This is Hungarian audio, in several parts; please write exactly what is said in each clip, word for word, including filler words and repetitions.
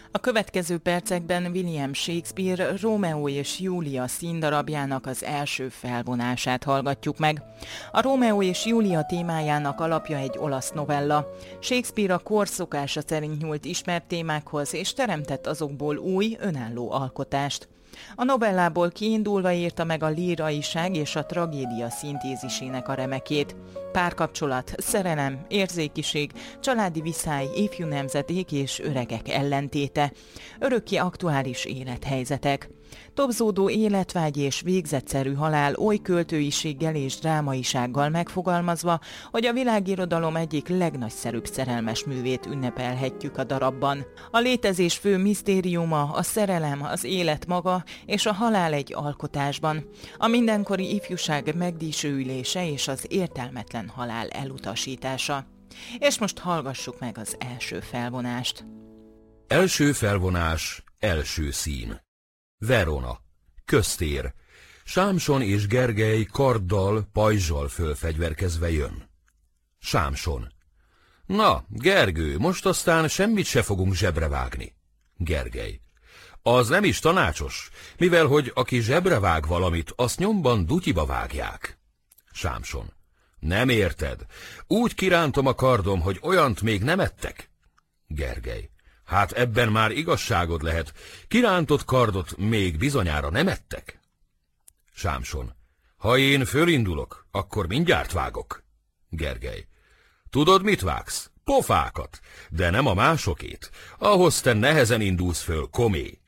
A következő percekben William Shakespeare Rómeó és Júlia színdarabjának az első felvonását hallgatjuk meg. A Rómeó és Júlia témájának alapja egy olasz novella. Shakespeare a kor szokása szerint nyúlt ismert témákhoz, és teremtett azokból új, önálló alkotást. A novellából kiindulva írta meg a líraiság és a tragédia szintézisének a remekét. Párkapcsolat, szerelem, érzékiség, családi viszály, ifjú nemzedék és öregek ellentéte, örökké aktuális élethelyzetek. Tobzódó életvágy és végzetszerű halál oly költőiséggel és drámaisággal megfogalmazva, hogy a világirodalom egyik legnagyszerűbb szerelmes művét ünnepelhetjük a darabban. A létezés fő misztériuma a szerelem, az élet maga és a halál egy alkotásban, a mindenkori ifjúság megdísőülése és az értelmetlen halál elutasítása. És most hallgassuk meg az első felvonást. Első felvonás, első szín. Verona, köztér. Sámson és Gergely karddal, pajzsal fölfegyverkezve jön. Sámson. Na, Gergő, most aztán semmit se fogunk zsebre vágni. Gergely. Az nem is tanácsos, mivel hogy aki zsebre vág valamit, azt nyomban dutyiba vágják. Sámson. Nem érted. Úgy kirántom a kardom, hogy olyant még nem ettek. Gergely. Hát ebben már igazságod lehet. Kirántott kardot még bizonyára nem ettek. Sámson. Ha én fölindulok, akkor mindjárt vágok. Gergely. Tudod, mit vágsz? Pofákat, de nem a másokét. Ahhoz te nehezen indulsz föl, komé.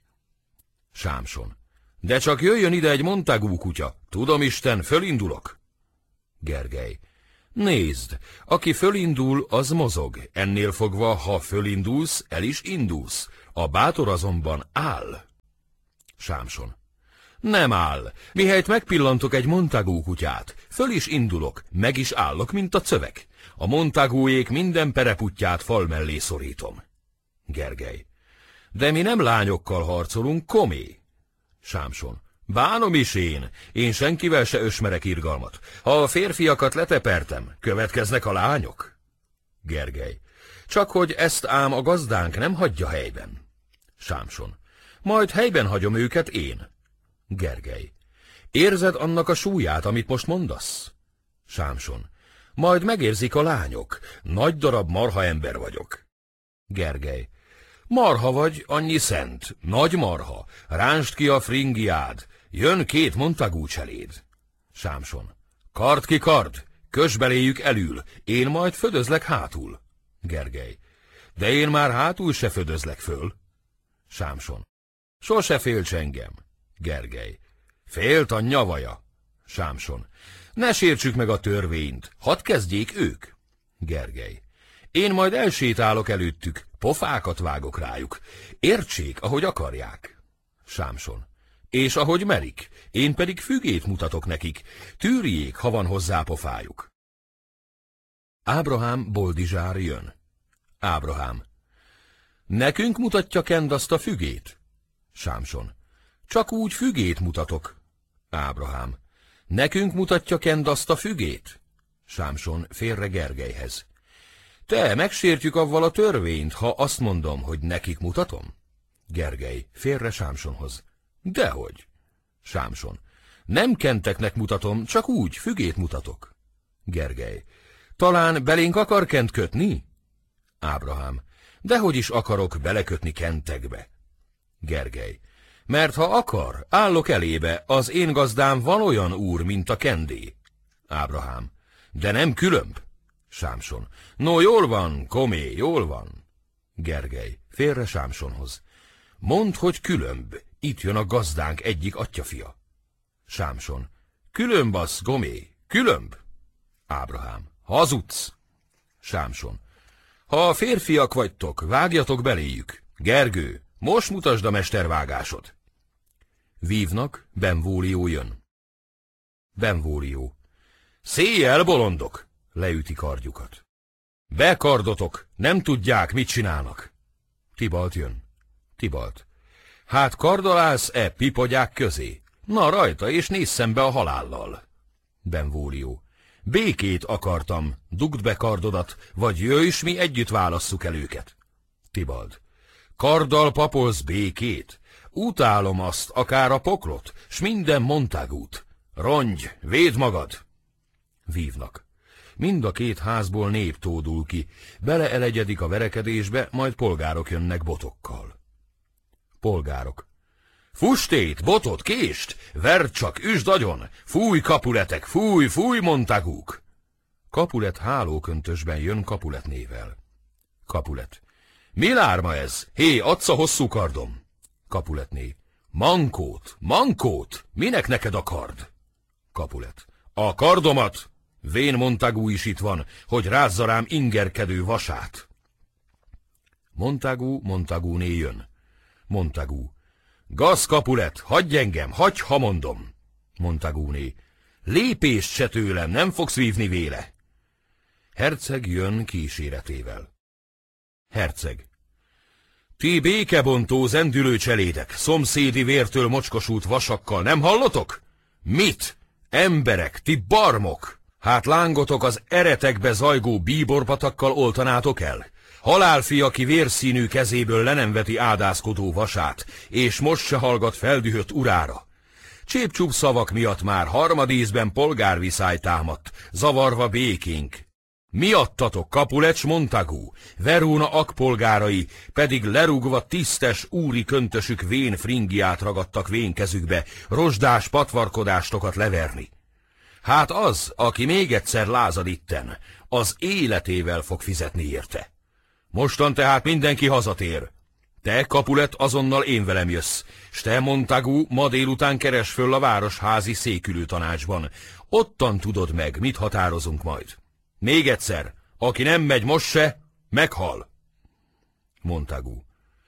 Sámson. De csak jöjjön ide egy Montagu kutya. Tudom Isten, fölindulok. Gergely. Nézd, aki fölindul, az mozog. Ennél fogva, ha fölindulsz, el is indulsz. A bátor azonban áll. Sámson. Nem áll. Mihelyt megpillantok egy Montagu kutyát, föl is indulok, meg is állok, mint a cövek. A Montaguék minden pereputját fal mellé szorítom. Gergely. De mi nem lányokkal harcolunk, komé. Sámson. Bánom is én. Én senkivel se ösmerek irgalmat. Ha a férfiakat letepertem, következnek a lányok. Gergely. Csak hogy ezt ám a gazdánk nem hagyja helyben. Sámson. Majd helyben hagyom őket én. Gergely. Érzed annak a súlyát, amit most mondasz? Sámson. Majd megérzik a lányok. Nagy darab marha ember vagyok. Gergely. Marha vagy, annyi szent. Nagy marha. Ránst ki a fringiád. Jön két Montagu cseléd. Sámson. Kard ki kard. Kös beléjük elül. Én majd födözlek hátul. Gergely. De én már hátul se födözlek föl. Sámson. Sose félts engem. Gergely. Félt a nyavaja. Sámson. Ne sértsük meg a törvényt. Hadd kezdjék ők. Gergely. Én majd elsétálok előttük, pofákat vágok rájuk. Értsék, ahogy akarják. Sámson. És ahogy merik, én pedig fügét mutatok nekik. Tűrjék, ha van hozzá pofájuk. Ábrahám Boldizsár jön. Ábrahám. Nekünk mutatja Kend azt a fügét? Sámson. Csak úgy fügét mutatok. Ábrahám. Nekünk mutatja Kend azt a fügét? Sámson félre Gergelyhez. Te, megsértjük avval a törvényt, ha azt mondom, hogy nekik mutatom? Gergely félre Sámsonhoz. Dehogy. Sámson. Nem Kenteknek mutatom, csak úgy, fügét mutatok. Gergely. Talán belénk akar Kent kötni? Ábrahám. Dehogy is akarok belekötni Kentekbe. Gergely. Mert ha akar, állok elébe, az én gazdám van olyan úr, mint a Kendé. Ábrahám. De nem különb. Sámson. No, jól van, komé, jól van. Gergely. Félre Sámsonhoz. Mondd, hogy különb. Itt jön a gazdánk egyik atyafia. Sámson. Különb az, gomé, különb. Ábrahám. Hazudsz. Sámson. Ha férfiak vagytok, vágjatok beléjük. Gergő, most mutasd a mestervágásod. Vívnak, Benvólió jön. Benvólió. Széjjel, bolondok! Leüti kardjukat. Bekardotok, nem tudják, mit csinálnak. Tibalt jön. Tibalt. Hát kardalálsz-e pipogyák közé? Na rajta, és nézz szembe a halállal. Benvólió. Békét akartam, dugd be kardodat, vagy jöjj, s mi együtt válasszuk el őket. Tibald. Karddal papolsz békét? Utálom azt, akár a poklot, s minden Montagut. Rongy, védd magad! Vívnak. Mind a két házból nép tódul ki, beleelegyedik a verekedésbe, majd polgárok jönnek botokkal. Polgárok. Fustét, botot, kést, verd csak, üsd agyon, fúj Capuletek, fúj, fúj Montaguk! Capulet hálóköntösben jön Capulet nével. Capulet. Mi lárma ez? Hé, adsz a hosszú kardom! Capuletné. Mankót, mankót! Minek neked a kard? Capulet. A kardomat! Vén Montagu is itt van, hogy rázza rám ingerkedő vasát. Montagu, Montaguné jön. Montagu. Gaz, Capulet, hagyj engem, hagyj, ha mondom. Montaguné. Lépést se tőlem, nem fogsz vívni véle. Herceg jön kíséretével. Herceg. Ti békebontó zendülő cselédek, szomszédi vértől mocskosult vasakkal, nem hallotok? Mit? Emberek, ti barmok! Hát lángotok az eretekbe zajgó bíborpatakkal oltanátok el? Halálfi, aki vérszínű kezéből le nem veti ádászkodó vasát, és most se hallgat feldühött urára. Csépcsup szavak miatt már harmadízben polgárviszály támadt, zavarva békénk. Miattatok Capulet s Montagu, Verona akpolgárai pedig lerúgva tisztes úri köntösük vén fringiát ragadtak vén kezükbe, rozsdás patvarkodástokat leverni. Hát az, aki még egyszer lázad itten, az életével fog fizetni érte. Mostan tehát mindenki hazatér. Te, Capulet, azonnal én velem jössz, s te, Montagu, ma délután keresd föl a városházi székülő tanácsban. Ottan tudod meg, mit határozunk majd. Még egyszer, aki nem megy most se, meghal. Montagu.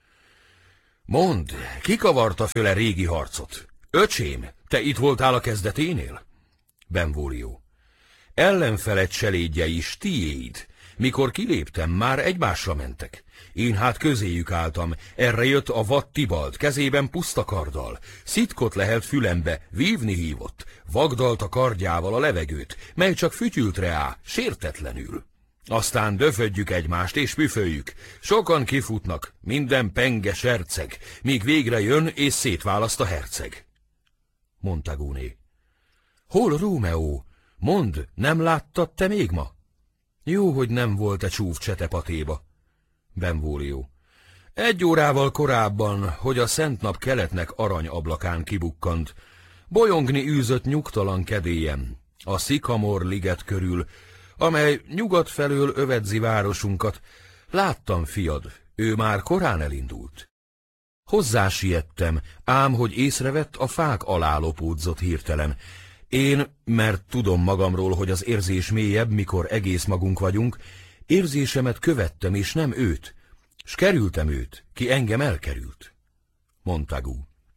Mondd, ki kavarta föl a régi harcot? Öcsém, te itt voltál a kezdeténél? Benvolio. Ellenfeled cselédjei is tiéd. Mikor kiléptem, már egymásra mentek. Én hát közéjük álltam, erre jött a vad Tibald, kezében puszta karddal. Szitkot lehelt fülembe, vívni hívott, vagdalt a kardjával a levegőt, mely csak fütyült reá, sértetlenül. Aztán döfödjük egymást és püföljük. Sokan kifutnak, minden penge serceg, míg végre jön és szétválaszt a herceg. Montaguné. Hol Rómeó? Mondd, nem láttad te még ma? Jó, hogy nem volt-e csúf csetepatéba. Benvolio. Egy órával korábban, hogy a szent nap keletnek aranyablakán kibukkant, bolyongni űzött nyugtalan kedélyem, a Szikamor liget körül, amely nyugat felől övedzi városunkat. Láttam, fiad, ő már korán elindult. Hozzá siettem, ám hogy észrevett, a fák alá lopódzott hirtelen. Én, mert tudom magamról, hogy az érzés mélyebb, mikor egész magunk vagyunk, érzésemet követtem, és nem őt, s kerültem őt, ki engem elkerült. Montagu.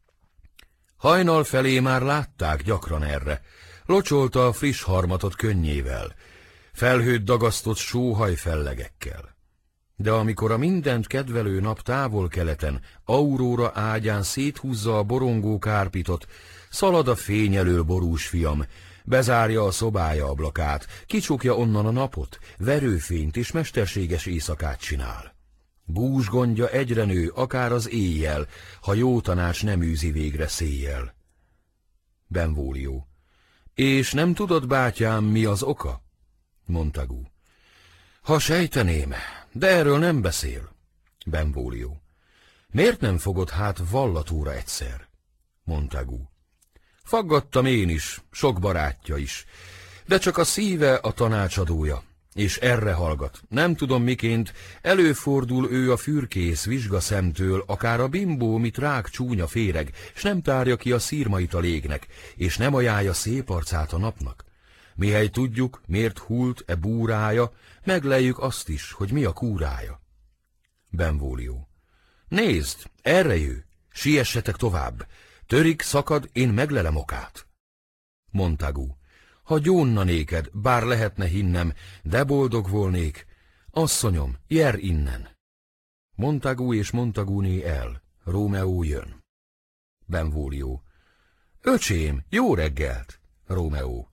Hajnal felé már látták gyakran erre, locsolta a friss harmatot könnyével, felhőt dagasztott sóhaj fellegekkel. De amikor a mindent kedvelő nap távol-keleten, auróra ágyán széthúzza a borongó kárpitot, szalad a fény elől, borús fiam, bezárja a szobája ablakát, kicsukja onnan a napot, verőfényt és mesterséges éjszakát csinál. Búzsgondja egyre nő, akár az éjjel, ha jó tanács nem űzi végre széjjel. Benvolio. És nem tudod, bátyám, mi az oka? Montagu. Ha sejteném, de erről nem beszél. Benvolio. Miért nem fogod hát vallatóra egyszer? Montagu. Faggattam én is, sok barátja is, de csak a szíve a tanácsadója, és erre hallgat. Nem tudom miként, előfordul ő a fürkész vizsgaszemtől, akár a bimbó, mit rák csúnya féreg, s nem tárja ki a szírmait a légnek, és nem ajánlja szép arcát a napnak. Mihely tudjuk, miért hult e búrája, megleljük azt is, hogy mi a kúrája. Benvolio. Nézd, erre jő, siessetek tovább. Törik, szakad, én meglelem okát. Montagu. Ha gyónna néked, bár lehetne hinnem, de boldog volnék. Asszonyom, jer innen. Montagu és Montaguné el. Rómeó jön. Benvolio. Öcsém, jó reggelt. Rómeó.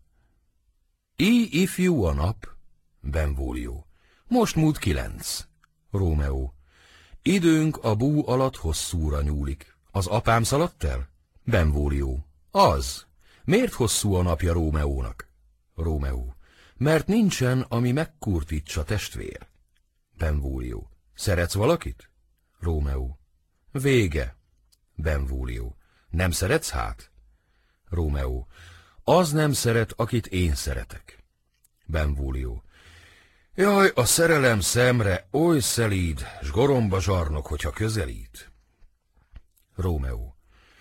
Í ifjú a nap. Benvolio. Most múlt kilenc. Rómeó. Időnk a bú alatt hosszúra nyúlik. Az apám szaladt el? Benvolio. Az. Miért hosszú a napja Rómeónak? Rómeó. Mert nincsen, ami megkurtítsa, testvér. Benvolio. Szeretsz valakit? Rómeó. Vége. Benvolio. Nem szeretsz hát? Rómeó. Az nem szeret, akit én szeretek. Benvolio. Jaj, a szerelem szemre oly szelíd, s goromba zsarnok, hogyha közelít. Rómeó.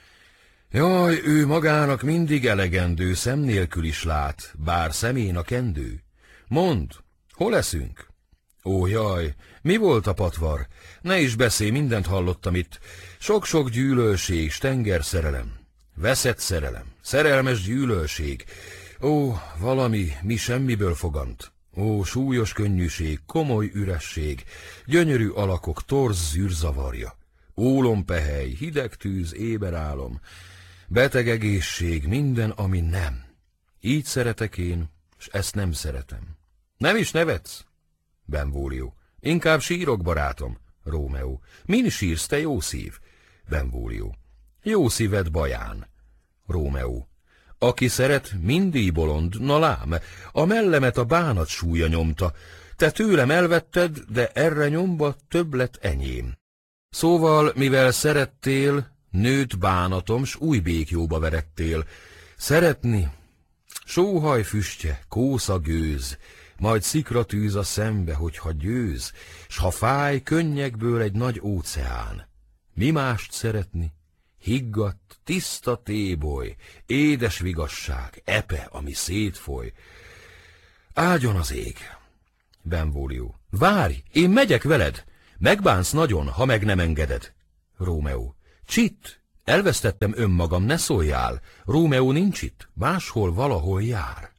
Jaj, ő magának mindig elegendő, szem nélkül is lát, bár szemén a kendő. Mondd, hol leszünk? Ó, jaj, mi volt a patvar? Ne is beszélj, mindent hallottam itt. Sok-sok gyűlölség, s tenger szerelem. Veszett szerelem, szerelmes gyűlölség. Ó, valami, mi semmiből fogant. Ó, súlyos könnyűség, komoly üresség, gyönyörű alakok, torz zűrzavarja. Ólompehely, hideg tűz, éber álom, beteg egészség, minden, ami nem. Így szeretek én, s ezt nem szeretem. Nem is nevetsz? Benvolio. Inkább sírok, barátom. Rómeó. Min sírsz, te jó szív? Benvolio. Jó szíved baján. Rómeó. Aki szeret, mindig bolond, na lám, a mellemet a bánat súlya nyomta. Te tőlem elvetted, de erre nyomba több lett enyém. Szóval, mivel szerettél, nőtt bánatom, s új békjóba verettél. Szeretni, sóhaj füstje, kósza gőz, majd szikra tűz a szembe, hogyha győz, s ha fáj, könnyekből egy nagy óceán. Mi mást szeretni? Higgadt, tiszta téboly, édes vigasság, epe, ami szétfoly. Áldjon az ég! Benvolio. Várj, én megyek veled! Megbánsz nagyon, ha meg nem engeded. Rómeó. Csitt! Elvesztettem önmagam, ne szóljál! Rómeó nincs itt, máshol valahol jár.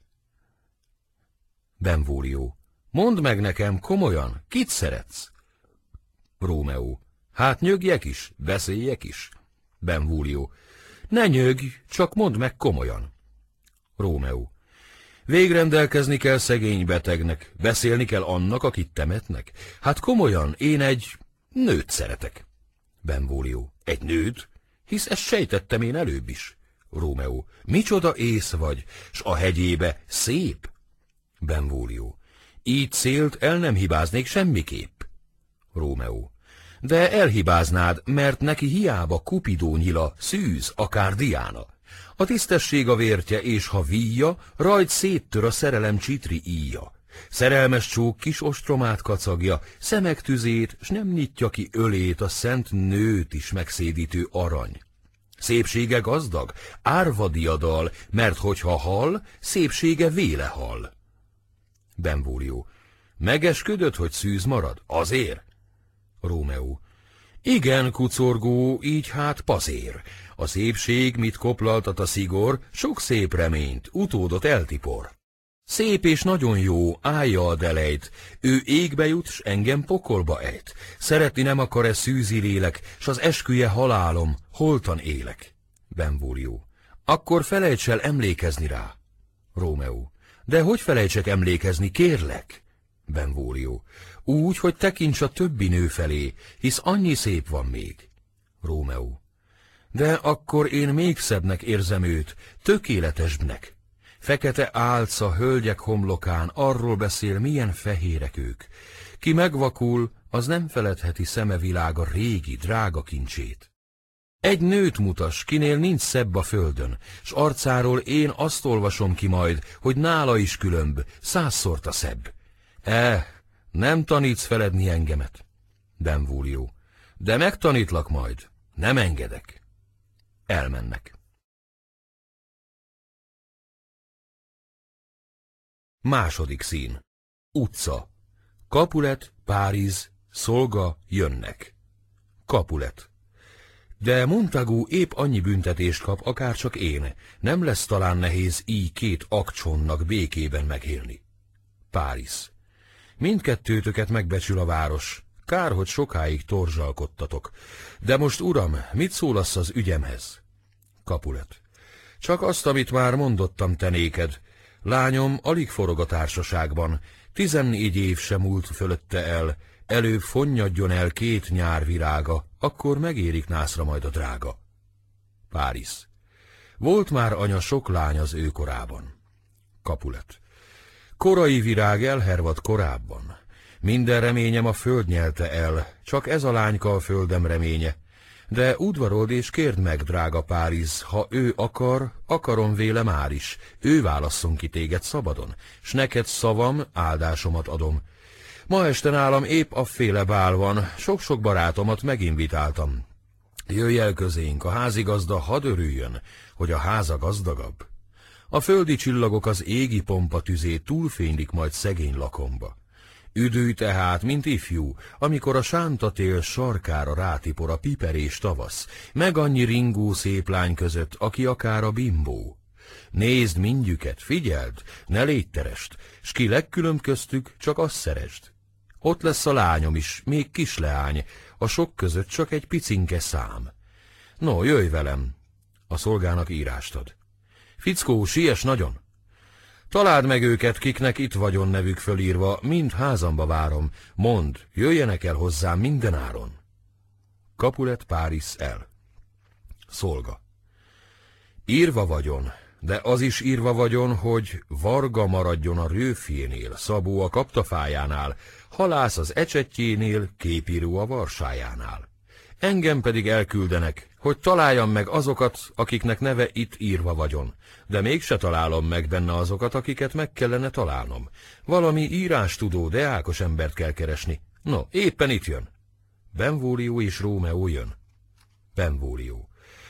Benvolio. Mondd meg nekem komolyan, kit szeretsz? Rómeó. Hát nyögjek is, beszéljek is. Benvolio. Ne nyögj, csak mondd meg komolyan. Rómeó. Végrendelkezni kell szegény betegnek, beszélni kell annak, akit temetnek. Hát komolyan, én egy nőt szeretek. Benvolio. Egy nőt? Hisz ezt sejtettem én előbb is. Rómeó. Micsoda ész vagy, s a hegyébe szép? Benvolio. Így célt el nem hibáznék semmiképp. Rómeó. De elhibáznád, mert neki hiába Kupidó nyila, szűz, akár Diána. A tisztesség a vértje, és ha víja, rajt széttör a szerelem csitri íja. Szerelmes csók kis ostromát kacagja, szemek tüzét, s nem nyitja ki ölét a szent nőt is megszédítő arany. Szépsége gazdag, árva diadal, mert hogyha hal, szépsége véle hal. Benvolio. Megesküdött, hogy szűz marad? Azért? Rómeó. Igen, kucorgó, így hát pazér. A szépség, mit koplaltat a szigor, sok szép reményt, utódot eltipor. Szép és nagyon jó, állja a delejt, ő égbe jut, s engem pokolba ejt. Szeretni nem akar-e szűzi lélek, s az esküje halálom, holtan élek. Benvolio. Akkor felejts el emlékezni rá. Rómeó. De hogy felejtsek emlékezni, kérlek? Benvolio. Úgy, hogy tekints a többi nő felé, hisz annyi szép van még. Rómeó. De akkor én még szebbnek érzem őt, tökéletesbbnek. Fekete álca hölgyek homlokán arról beszél, milyen fehérek ők. Ki megvakul, az nem feledheti szeme világa régi, drága kincsét. Egy nőt mutas, kinél nincs szebb a földön, s arcáról én azt olvasom ki majd, hogy nála is különb, százszorta szebb. Eh, nem tanítsz feledni engemet. Benvolio. De megtanítlak majd, nem engedek. Elmennek. Második szín. Utca. Capulet, Párizs, szolga, jönnek. Capulet. De Montagu épp annyi büntetést kap, akárcsak én. Nem lesz talán nehéz így két akcsonnak békében megélni. Párizs. Mindkettőtöket megbecsül a város. Kár, hogy sokáig torzsalkodtatok. De most, uram, mit szólasz az ügyemhez? Capulet. Csak azt, amit már mondottam te néked. Lányom alig forog a társaságban. Tizennégy év sem múlt fölötte el. előbb fonnyadjon el két nyár virága, akkor megérik nászra majd a drága. Párizs. Volt már anya sok lány az ő korában. Capulet. Korai virág elhervad korábban. Minden reményem a föld nyelte el, csak ez a lányka a földem reménye. De udvarold és kérd meg, drága Párizs, ha ő akar, akarom véle már is. Ő válasszon ki téged szabadon, s neked szavam, áldásomat adom. Ma este nálam épp a féle bál van, sok-sok barátomat meginvitáltam. Jöjj el közénk, a házigazda hadd örüljön, hogy a háza gazdagabb. A földi csillagok az égi pompa tüzét túlfénylik majd szegény lakomba. Üdülj tehát, mint ifjú, amikor a sántatél sarkára rátipor a piperés tavasz, meg annyi ringó szép lány között, aki akár a bimbó. Nézd mindjüket, figyeld, ne légy terest, s ki legkülönb köztük, csak azt szeresd. Ott lesz a lányom is, még kisleány, a sok között csak egy picinke szám. No, jöjj velem. A szolgának írást ad. Fickó, siess nagyon! Találd meg őket, kiknek itt vagyon nevük fölírva, mind házamba várom. Mondd, jöjjenek el hozzám mindenáron. Capulet Párizs el. Szolga. Írva vagyon, de az is írva vagyon, hogy Varga maradjon a rőfjénél, Szabó a kaptafájánál, Halász az ecsetjénél, Képíró a varsájánál. Engem pedig elküldenek, hogy találjam meg azokat, akiknek neve itt írva vagyon, de mégse találom meg benne azokat, akiket meg kellene találnom. Valami írástudó, deákos embert kell keresni. No, éppen itt jön. Benvolio és Rómeó jön. Benvolio.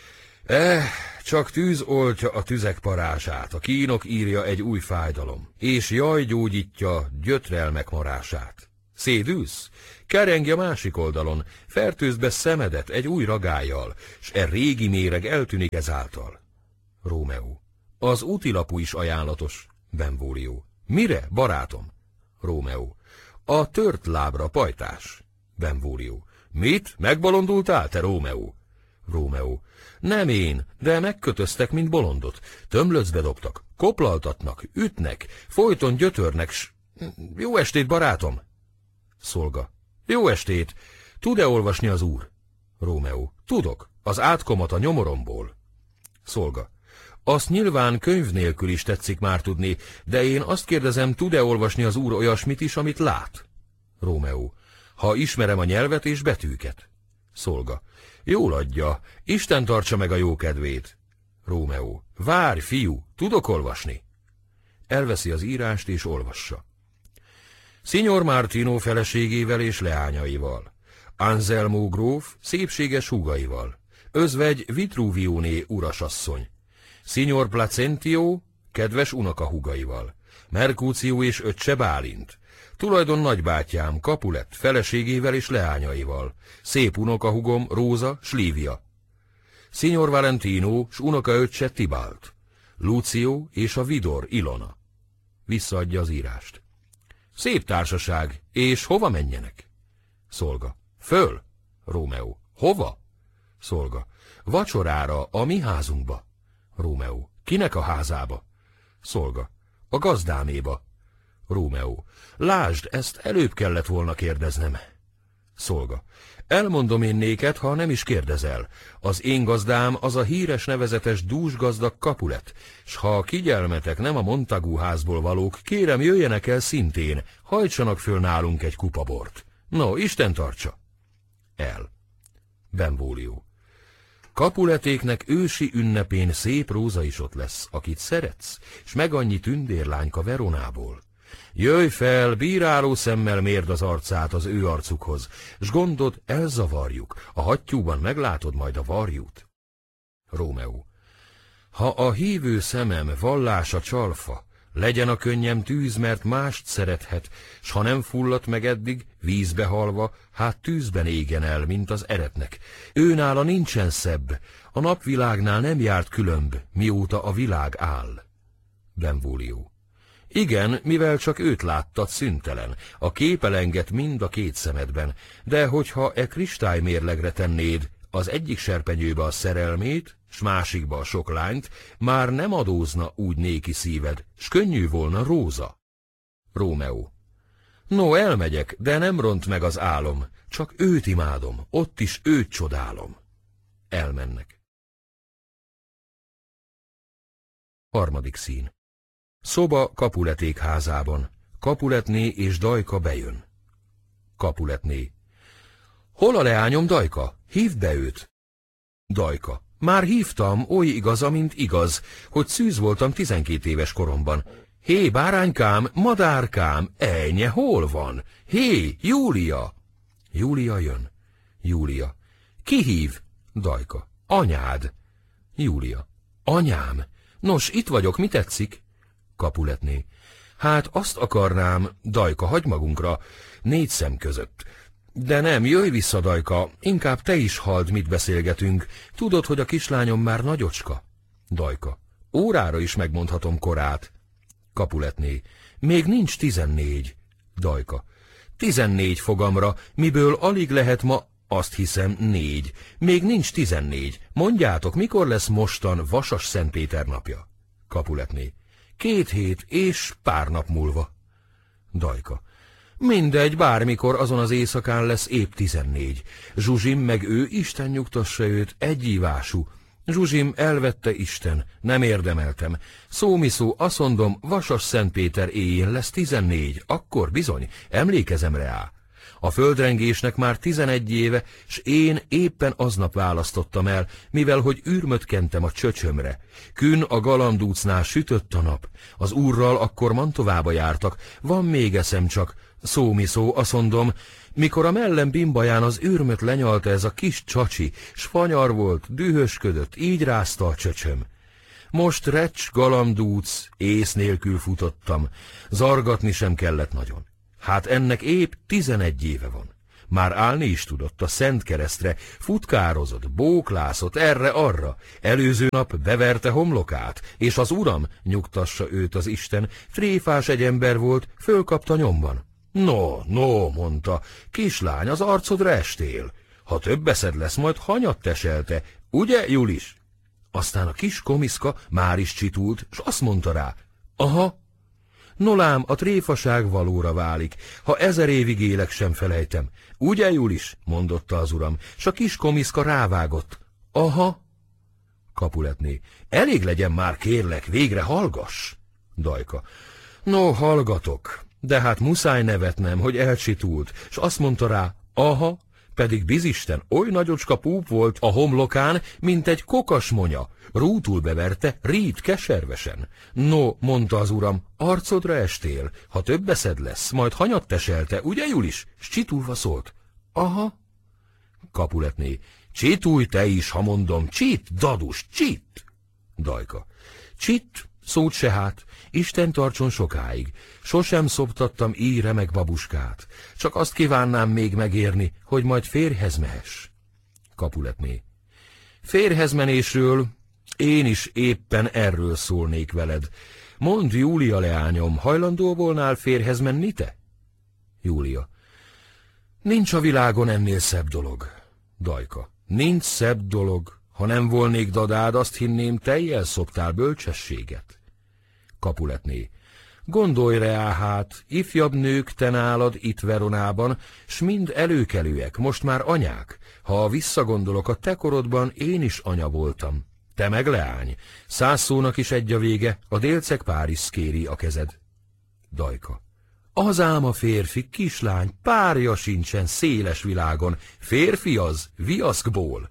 Eh, csak tűz oltja a tüzek parását, a kínok írja egy új fájdalom, és jaj gyógyítja gyötrelmek marását. Szédülsz? Kerengj a másik oldalon, fertőzd be szemedet egy új ragályjal, s e régi méreg eltűnik ezáltal. Rómeó. Az útilapú is ajánlatos. Benvolio. Mire, barátom? Rómeó. A tört lábra, pajtás. Benvolio. Mit? Megbolondultál, te Rómeó? Rómeó. Nem én, de megkötöztek, mint bolondot. Tömlöcbe dobtak, koplaltatnak, ütnek, folyton gyötörnek, s... Jó estét, barátom! Szolga. Jó estét! Tud-e olvasni az úr? Rómeó. Tudok, az átkomat a nyomoromból. Szolga. Azt nyilván könyv nélkül is tetszik már tudni, de én azt kérdezem, tud-e olvasni az úr olyasmit is, amit lát? Rómeó. Ha ismerem a nyelvet és betűket. Szolga. Jól adja, Isten tartsa meg a jó kedvét. Rómeó. Várj, fiú, tudok olvasni. Elveszi az írást és olvassa. Signor Martino feleségével és leányaival, Anselmo gróf szépséges húgaival, özvegy Vitruvióné urasasszony, Signor Placentio kedves unokahúgaival, Mercutio és öccse Bálint, tulajdon nagybátyám Capulet feleségével és leányaival, szép unokahúgom Róza s Lívia, Signor Valentino s unokaöccse Tibalt, Lucio és a vidor Ilona. Visszaadja az írást. Szép társaság, és hova menjenek? Szolga. Föl. Rómeó. Hova? Szolga. Vacsorára, a mi házunkba. Rómeó. Kinek a házába? Szolga. A gazdáméba. Rómeó. Lásd, ezt előbb kellett volna kérdeznem. Szolga. Elmondom én néked, ha nem is kérdezel. Az én gazdám az a híres nevezetes dúsgazdag Capulet, s ha a kigyelmetek nem a Montagu házból valók, kérem jöjjenek el szintén, hajtsanak föl nálunk egy kupa bort. No, Isten tartsa. El. Benvolio. Capuletéknek ősi ünnepén szép Róza is ott lesz, akit szeretsz, s meg annyi tündérlányka Veronából. Jöjj fel, bíráló szemmel mérd az arcát az ő arcukhoz, s gondod elzavarjuk, a hattyúban meglátod majd a varjút. Rómeó. Ha a hívő szemem vallása csalfa, legyen a könnyem tűz, mert mást szerethet, s ha nem fulladt meg eddig, vízbe halva, hát tűzben égen el, mint az eretnek. Őnála nincsen szebb, a napvilágnál nem járt különb, mióta a világ áll. Benvolio. Igen, mivel csak őt láttad szüntelen, a képelenget mind a két szemedben, de hogyha e kristálymérlegre tennéd az egyik serpenyőbe a szerelmét, s másikba a sok lányt, már nem adózna úgy néki szíved, s könnyű volna Róza. Rómeó. No, elmegyek, de nem ront meg az álom. Csak őt imádom, ott is őt csodálom. Elmennek. Harmadik szín. Szoba Capuleték házában. Capuletné és Dajka bejön. Capuletné. Hol a leányom, Dajka? Hívd be őt. Dajka. Már hívtam, oly igaz, amint igaz, hogy szűz voltam tizenkét éves koromban. Hé, báránykám, madárkám, ejnye, hol van? Hé, Júlia! Júlia jön. Júlia. Ki hív? Dajka. Anyád. Júlia. Anyám. Nos, itt vagyok, mi tetszik? Capuletné. Hát azt akarnám, Dajka, hagy magunkra, négy szem között. De nem, jöjj vissza, Dajka, inkább te is halld, mit beszélgetünk. Tudod, hogy a kislányom már nagyocska? Dajka. Órára is megmondhatom korát. Capuletné. Még nincs tizennégy. Dajka. Tizennégy fogamra, miből alig lehet ma, azt hiszem, négy. Még nincs tizennégy. Mondjátok, mikor lesz mostan Vasas Szentpéter napja? Capuletné. Két hét és pár nap múlva. Dajka. Mindegy, bármikor azon az éjszakán lesz épp tizennégy. Zsuzsim meg ő, Isten nyugtassa őt, egyívású. Zsuzsim elvette Isten, nem érdemeltem. Szómiszó, azt mondom, Vasas Szentpéter éjjén lesz tizennégy, akkor bizony, emlékezem rá. A földrengésnek már tizenegy éve, s én éppen aznap választottam el, mivel hogy űrmöt kentem a csöcsömre. Kün a galandúcnál sütött a nap. Az úrral akkor Mantovába jártak, van még eszem csak. Szómiszó, azt mondom, mikor a mellem bimbaján az űrmöt lenyalta ez a kis csacsi, s fanyar volt, dühösködött, így rázta a csöcsöm. Most recs, galamdúc, ész nélkül futottam, zargatni sem kellett nagyon. Hát ennek épp tizenegy éve van. Már állni is tudott a Szent Keresztre, futkározott, bóklászott erre-arra. Előző nap beverte homlokát, és az uram, nyugtassa őt az Isten, tréfás egy ember volt, fölkapta nyomban. No, no, mondta, kislány, az arcodra estél. Ha több eszed lesz, majd hanyat teselte, ugye, Julis? Aztán a kis komiszka már is csitult, s azt mondta rá, aha, nolám, a tréfaság valóra válik, ha ezer évig élek, sem felejtem. Ugye, Julis? Mondotta az uram, s a kis komiszka rávágott. Aha. Capuletné. Elég legyen már, kérlek, végre hallgass. Dajka. No, hallgatok, de hát muszáj nevetnem, hogy elcsitult, s azt mondta rá, aha, pedig bizisten oly nagyocska púp volt a homlokán, mint egy kokasmonya. Rútul beverte, rít keservesen. No, mondta az uram, arcodra estél, ha több eszed lesz, majd hanyat teselte, ugye, Julis? S csitulva szólt. Aha. Capuletné. Csitulj te is, ha mondom, csit, dadus, csit. Dajka. Csit, szót se hát, Isten tartson sokáig. Sosem szoptattam így remek babuskát. Csak azt kívánnám még megérni, hogy majd férjhez mehess. Capuletné. Férjhez menésről én is éppen erről szólnék veled. Mondd, Júlia leányom, hajlandó volnál férjhez menni te? Júlia. Nincs a világon ennél szebb dolog. Dajka. Nincs szebb dolog. Ha nem volnék dadád, azt hinném, te szoptál bölcsességet. Capuletné. Gondolj rá hát, ifjabb nők te nálad itt Veronában, s mind előkelőek, most már anyák. Ha visszagondolok, a te korodban én is anya voltam. Te meg leány, száz szónak is egy a vége, a délceg Párizs kéri a kezed. Dajka. Az ám a férfi, kislány, párja sincsen széles világon, férfi az, viaszkból.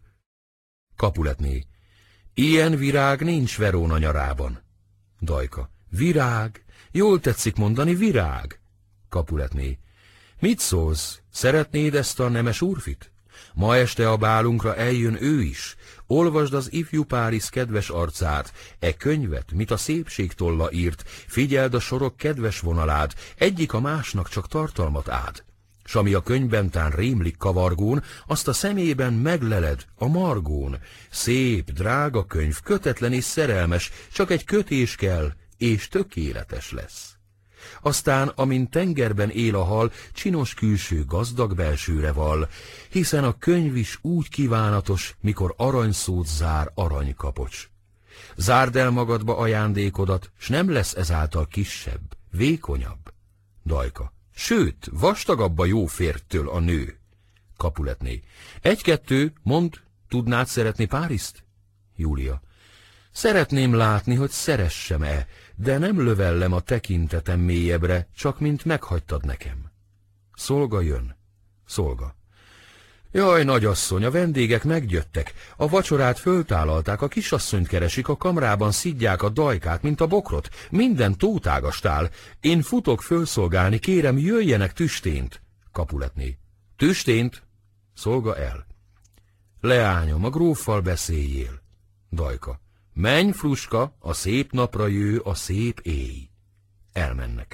Capuletné. Ilyen virág nincs Verona nyarában. Dajka. Virág. Jól tetszik mondani, virág. Capuletné. Mit szólsz? Szeretnéd ezt a nemes úrfit? Ma este a bálunkra eljön ő is. Olvasd az ifjú Párizs kedves arcát, e könyvet, mit a szépség tolla írt, figyeld a sorok kedves vonalát, egyik a másnak csak tartalmat ád. S ami a könyvben tán rémlik kavargón, azt a szemében megleled a margón. Szép, drága könyv, kötetlen és szerelmes, csak egy kötés kell, és tökéletes lesz. Aztán, amint tengerben él a hal, csinos külső, gazdag belsőre val, hiszen a könyv is úgy kívánatos, mikor aranyszót zár aranykapocs. Zárd el magadba ajándékodat, s nem lesz ezáltal kisebb, vékonyabb. Dajka. Sőt, vastagabb a jó férjtől a nő. Capuletné. Egy-kettő, mondd, tudnád szeretni Páriszt? Júlia. Szeretném látni, hogy szeressem-e, de nem lövellem a tekintetem mélyebbre, csak mint meghagytad nekem. Szolga jön. Szolga. Jaj, nagyasszony, a vendégek meggyöttek. A vacsorát föltállalták, a kisasszonyt keresik, a kamrában szidják a dajkát, mint a bokrot. Minden tótágastál. Én futok fölszolgálni, kérem, jöjjenek tüstént. Capuletné. Tüstént? Szolga el. Leányom, a gróffal beszéljél. Dajka. Menj, Fruska, a szép napra jő a szép éj. Elmennek.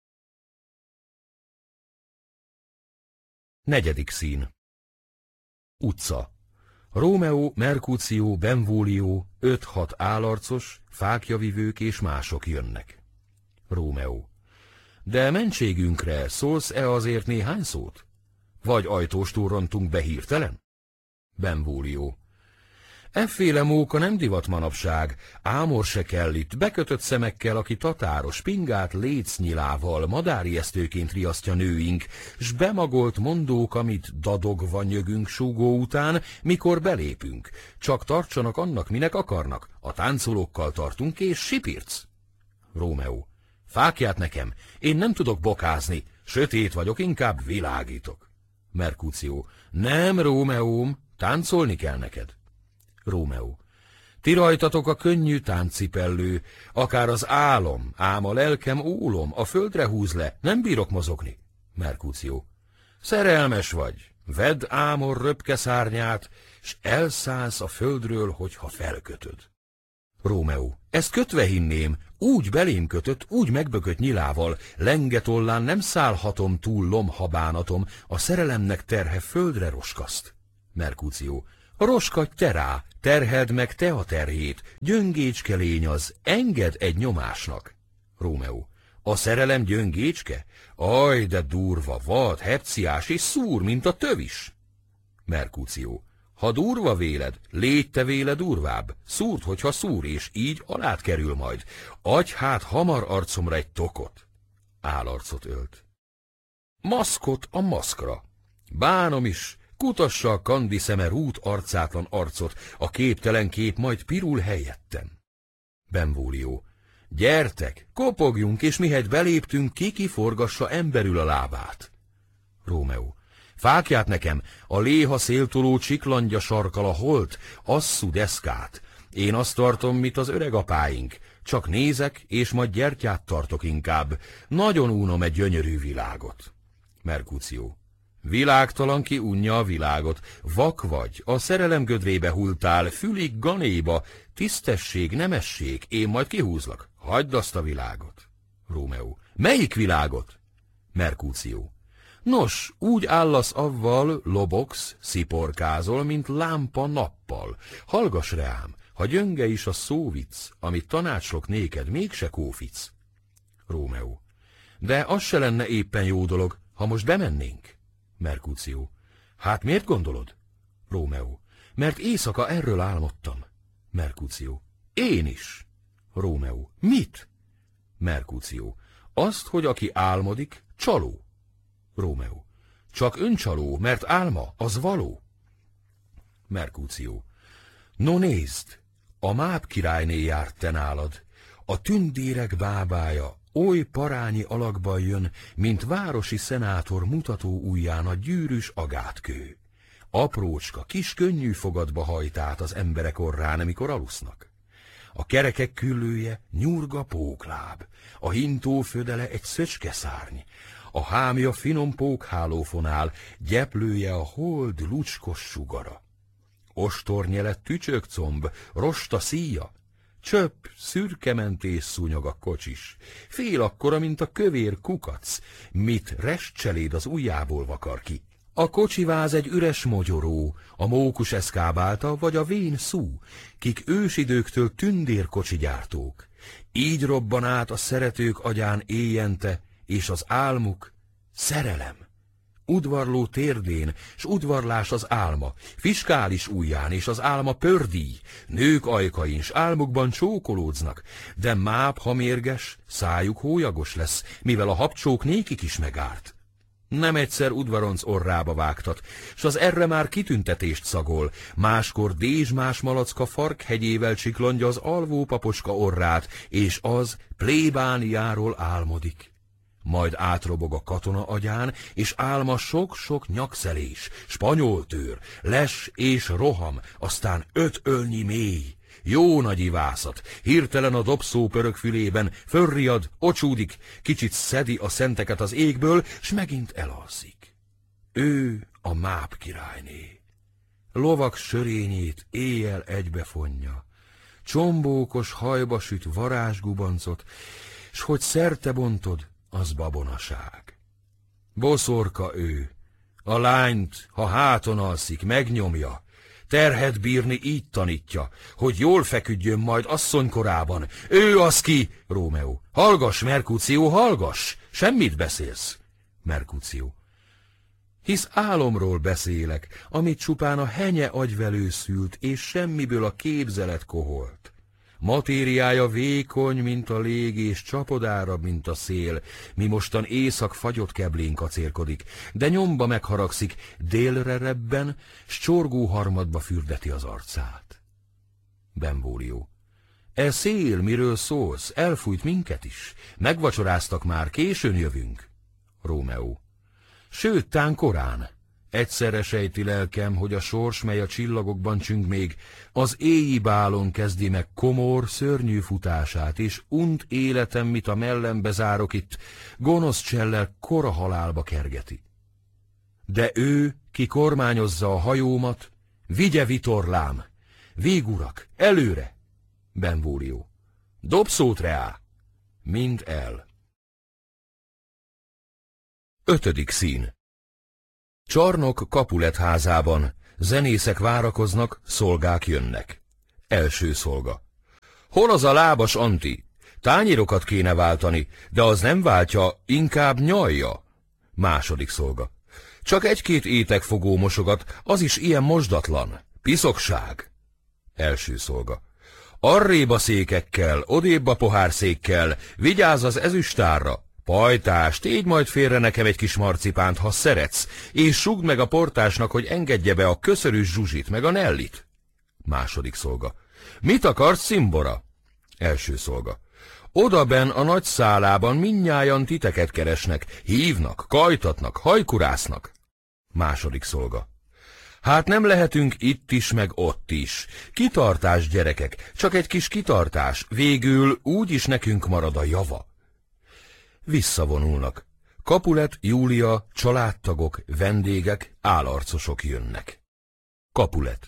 Negyedik szín. Utca. Rómeó, Merkúció, Benvolio, öt-hat álarcos, fákjavivők és mások jönnek. Rómeó. De mentségünkre szólsz-e azért néhány szót? Vagy ajtóstól rontunk be hirtelen? Benvolio. Efféle móka nem divat manapság, ámor se kell itt, bekötött szemekkel, aki tatáros, pingát lécnyilával, madáriesztőként riasztja nőink, s bemagolt mondók, amit dadogva nyögünk súgó után, mikor belépünk. Csak tartsanak annak, minek akarnak, a táncolókkal tartunk, és sipirc. Rómeó. Fákját nekem, én nem tudok bokázni, sötét vagyok, inkább világítok. Merkúció. Nem, Rómeóm, táncolni kell neked. Rómeó. Ti rajtatok a könnyű táncipellő, akár az álom, ám a lelkem ólom, a földre húz le, nem bírok mozogni. Merkúció. Szerelmes vagy, vedd ámor röpke szárnyát, s elszállsz a földről, hogyha felkötöd. Rómeó. Ezt kötve hinném, úgy belém kötött, úgy megbökött nyilával, lengetollán nem szállhatom túl lomhabánatom, a szerelemnek terhe földre roskaszt. Merkúció. Roskadj te rá, terheld meg te a terhét, gyöngécske lény az, engedd egy nyomásnak. Rómeó. A szerelem gyöngécske? Aj, de durva, vad, hepciás és szúr, mint a tövis. Merkúció. Ha durva véled, légy te véle durvább, szúrt, hogyha szúr, és így alát kerül majd. Adj hát hamar arcomra egy tokot. Álarcot ölt. Maszkot a maszkra. Bánom is, kutassa a kandi szeme rút arcátlan arcot, a képtelen kép majd pirul helyettem. Benvolio. Gyertek, kopogjunk, és mihegy beléptünk, ki kiforgassa emberül a lábát. Rómeó. Fákját nekem, a léha széltoló csiklandja sarkal a holt, asszú deszkát. Én azt tartom, mit az öregapáink. Csak nézek, és majd gyertyát tartok inkább. Nagyon únom egy gyönyörű világot. Merkúció. Világtalan ki unja a világot. Vak vagy, a szerelem gödrébe hultál, fülig ganéba. Tisztesség, nemesség, én majd kihúzlak. Hagyd azt a világot. Rómeó. Melyik világot? Merkúció. Nos, úgy állasz avval, lobogsz, sziporkázol, mint lámpa nappal. Hallgass rám, ha gyönge is a szóvic, amit tanácsolok néked, mégse kófic. Rómeó. De az se lenne éppen jó dolog, ha most bemennénk. Merkúció. Hát miért gondolod? Rómeó. Mert éjszaka erről álmodtam. Merkúció. Én is. Rómeó. Mit? Merkúció. Azt, hogy aki álmodik, csaló. Rómeó. Csak öncsaló, mert álma, az való. Merkúció. No nézd, a máb királyné járt te nálad, a tündérek bábája oly parányi alakban jön, mint városi szenátor mutató ujján a gyűrűs agátkő. Aprócska, kis könnyű fogadba hajt át az emberek orrán, amikor alusznak. A kerekek küllője nyurga pókláb, a hintó födele egy szöcskeszárny, a hámja finom pókhálófonál, gyeplője a hold lucskos sugara. Ostornyelet tücsökcomb, rosta szíja, csöpp, szürkementés szúnyog a kocsis, fél akkora, mint a kövér kukac, mit restcseléd az ujjából vakar ki. A kocsiváz egy üres mogyoró, a mókus eszkábálta, vagy a vén szú, kik ősidőktől tündérkocsi gyártók. Így robban át a szeretők agyán éjjente, és az álmuk szerelem. udvarló térdén, s udvarlás az álma, fiskális ujján, és az álma pördíj, nők ajkain, s álmukban csókolódznak, de máb, ha mérges, szájuk hólyagos lesz, mivel a habcsók nékik is megárt. Nem egyszer udvaronc orrába vágtat, s az erre már kitüntetést szagol, máskor dézsmás malacka farkhegyével csiklondja az alvó paposka orrát, és az plébániáról álmodik. Majd átrobog a katona agyán, és álma sok-sok nyakszelés, spanyoltőr, les és roham, aztán öt ölnyi mély. Jó nagy ivászat, hirtelen a dobszó pörög fülében, fölriad, ocsúdik, kicsit szedi a szenteket az égből, s megint elalszik. Ő a máb királyné. Lovak sörényét éjjel egybefonja, csombókos hajba süt varázsgubancot, s hogy szerte bontod, az babonaság. Boszorka ő, a lányt, ha háton alszik, megnyomja, terhet bírni így tanítja, hogy jól feküdjön majd asszonykorában. Ő az ki, Rómeó. Hallgass, Merkúció, hallgass! Semmit beszélsz. Merkúció. Hisz álomról beszélek, amit csupán a henye agyvelő szült, és semmiből a képzelet koholt. Matériája vékony, mint a lég, és csapodárabb, mint a szél, mi mostan éjszak fagyott keblén kacérkodik, de nyomba megharagszik, délre rebben, s csorgó harmadba fürdeti az arcát. Benvolio. E szél, miről szólsz, elfújt minket is, megvacsoráztak már, későn jövünk. Rómeó. Sőt, tán korán. Egyszerre sejti lelkem, hogy a sors, mely a csillagokban csüng még, az éji bálon kezdi meg komor, szörnyű futását, és unt életem, mit a mellembe zárok itt, gonosz csellel kora halálba kergeti. De ő, ki kormányozza a hajómat, vigye vitorlám, végurak, előre! Benvolio. Dobszót reá! Mind el. Ötödik szín. Csarnok Capulet házában, zenészek várakoznak, szolgák jönnek. Első szolga. Hol az a lábas Anti? Tányérokat kéne váltani, de az nem váltja, inkább nyalja. Második szolga. Csak egy-két étekfogó mosogat, az is ilyen mosdatlan. Piszokság. Első szolga. Arrébb a székekkel, odébb a pohárszékkel, vigyázz az ezüstárra. Pajtás, tégy majd félre nekem egy kis marcipánt, ha szeretsz, és sugd meg a portásnak, hogy engedje be a köszörűs Zsuzsit, meg a Nellit. Második szolga. Mit akarsz, Szimbora? Első szolga. Odaben a nagy szálában mindnyájan titeket keresnek, hívnak, kajtatnak, hajkurásznak. Második szolga. Hát nem lehetünk itt is, meg ott is. Kitartás, gyerekek, csak egy kis kitartás, végül úgyis nekünk marad a java. Visszavonulnak. Capulet, Júlia, családtagok, vendégek, álarcosok jönnek. Capulet.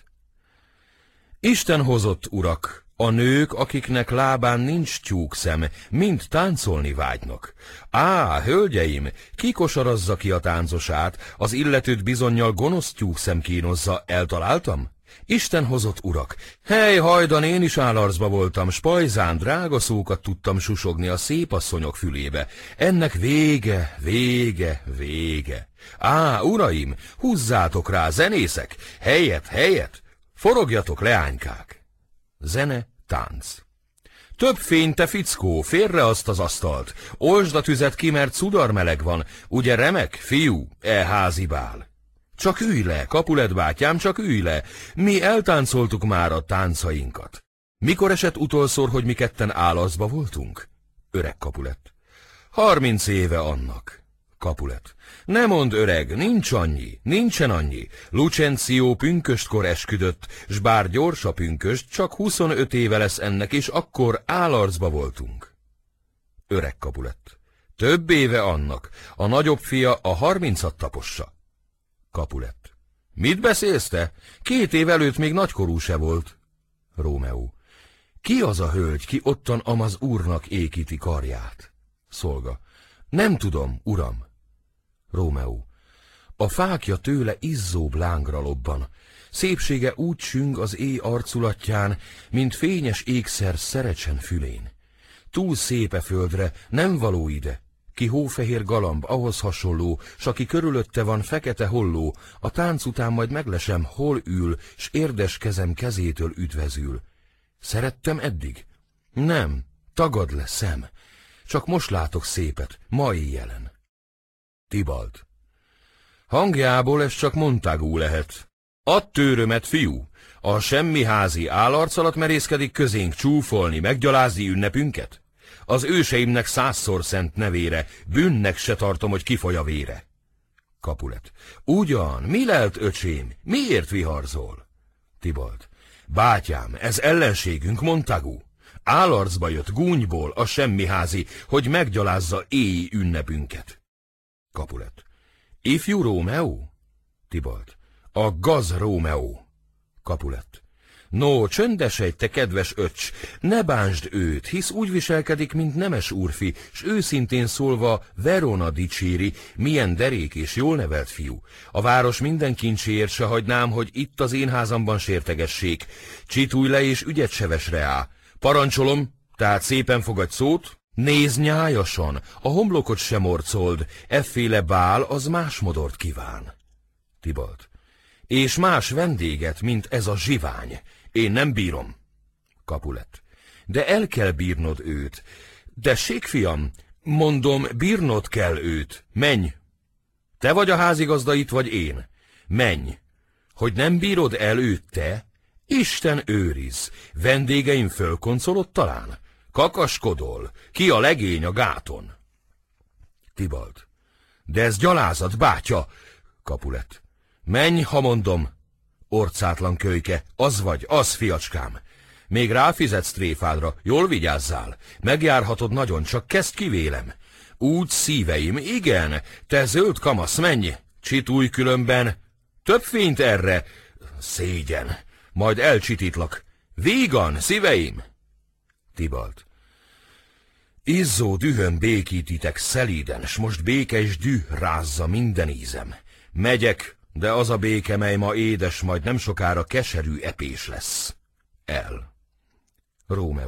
Isten hozott, urak, a nők, akiknek lábán nincs tyúkszem, mind táncolni vágynak. Á, hölgyeim, ki kosarazza ki a táncosát, az illetőt bizonnyal gonosz tyúkszem kínozza, eltaláltam? Isten hozott, urak! Hely, hajdan én is állarcba voltam, s pajzán drága szókat tudtam susogni a szép asszonyok fülébe. Ennek vége, vége, vége. Á, uraim, húzzátok rá, zenészek! Helyet, helyet! Forogjatok, leánykák! Zene, tánc. Több fény, te fickó, félre azt az asztalt. Olsd a tüzet ki, mert cudarmeleg van. Ugye remek, fiú, e házi bál? Csak ülj le, Capulet bátyám, csak ülj le. Mi eltáncoltuk már a táncainkat. Mikor esett utolszor, hogy mi ketten állarcba voltunk? Öreg Capulet. Harminc éve annak. Capulet. Ne mondd, öreg, nincs annyi, nincsen annyi. Lucencio pünköstkor esküdött, s bár gyors a pünköst, csak huszonöt éve lesz ennek, és akkor állarcba voltunk. Öreg Capulet. Több éve annak. A nagyobb fia a harmincat tapossa. Capulet. Mit beszélsz te? Két év előtt még nagykorú se volt. Rómeó. Ki az a hölgy, ki ottan amaz úrnak ékíti karját? Szolga. Nem tudom, uram. Rómeó. A fákja tőle izzóbb lángra lobban. Szépsége úgy süng az éj arculatján, mint fényes ékszer szerecsen fülén. Túl szépe földre, nem való ide. ki hófehér galamb, ahhoz hasonló, s aki körülötte van fekete holló, a tánc után majd meglesem, hol ül, s érdes kezem kezétől üdvezül. Szerettem eddig? Nem, tagad le szem. Csak most látok szépet, ma éjjelen. Tibald. Hangjából ez csak Montagu lehet. Add tőrömet, fiú! A semmiházi állarc alatt merészkedik közénk csúfolni, meggyalázni ünnepünket? Az őseimnek százszor szent nevére, bűnnek se tartom, hogy kifoly a vére. Capulet. Ugyan, mi lelt, öcsém? Miért viharzol? Tibald. Bátyám, ez ellenségünk Montagu. Állarcba jött gúnyból a semmiházi, hogy meggyalázza éj ünnepünket. Capulet. Ifjú Rómeó? Tibald. A gaz Rómeó. Capulet. No, csöndesedj, te kedves öcs, ne bánsd őt, hisz úgy viselkedik, mint nemes úrfi, s őszintén szólva Verona dicséri, milyen derék és jól nevelt fiú. A város minden kincséért se hagynám, hogy itt az én házamban sértegessék. Csitulj le és ügyet se ves reá. Parancsolom, tehát szépen fogadj szót, nézz nyájasan, a homlokot sem orcold, efféle bál az más modort kíván. Tibald. És más vendéget, mint ez a zsivány. Én nem bírom. Capulet. De el kell bírnod őt. Dessék, fiam, mondom, bírnod kell őt. Menj. Te vagy a házigazda itt, vagy én. Menj. Hogy nem bírod el őt te? Isten őriz. Vendégeim fölkoncolod talán? Kakaskodol. Ki a legény a gáton? Tibald. De ez gyalázat, bátya. Capulet. Menj, ha mondom. Orcátlan kölyke, az vagy, az, fiacskám. Még ráfizetsz tréfádra, jól vigyázzál. Megjárhatod nagyon, csak kezd kivélem. Úgy szíveim, igen, te zöld kamasz, menj. Csitulj különben. Több fényt erre. Szégyen. Majd elcsitítlak. Vígan, szíveim. Tibald. Izzó dühön békítitek szelíden, s most béke és düh rázza minden ízem. Megyek, de az a béke, mely ma édes, majd nem sokára keserű epés lesz. El. Rómeó.